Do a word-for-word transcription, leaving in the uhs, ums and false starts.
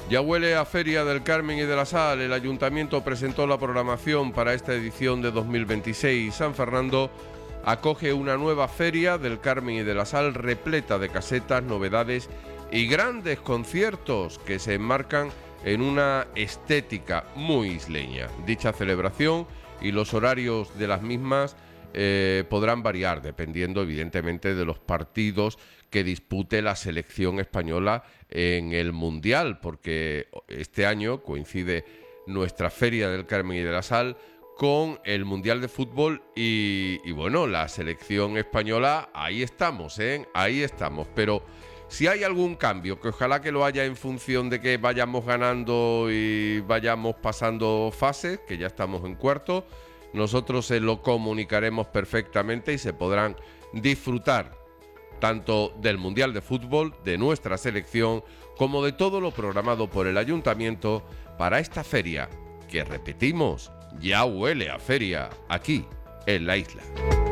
Ya huele a Feria del Carmen y de la Sal. El Ayuntamiento presentó la programación para esta edición de dos mil veintiséis. San Fernando acoge una nueva Feria del Carmen y de la Sal repleta de casetas, novedades y grandes conciertos que se enmarcan en una estética muy isleña. Dicha celebración y los horarios de las mismas eh, podrán variar dependiendo evidentemente de los partidos que dispute la selección española en el Mundial, porque este año coincide nuestra Feria del Carmen y de la Sal con el Mundial de Fútbol y, y bueno, la selección española, ahí estamos, ¿eh? Ahí estamos, pero si hay algún cambio, que ojalá que lo haya en función de que vayamos ganando y vayamos pasando fases, que ya estamos en cuarto, nosotros se lo comunicaremos perfectamente y se podrán disfrutar tanto del Mundial de Fútbol, de nuestra selección, como de todo lo programado por el Ayuntamiento para esta feria, que repetimos, ya huele a feria aquí en la isla.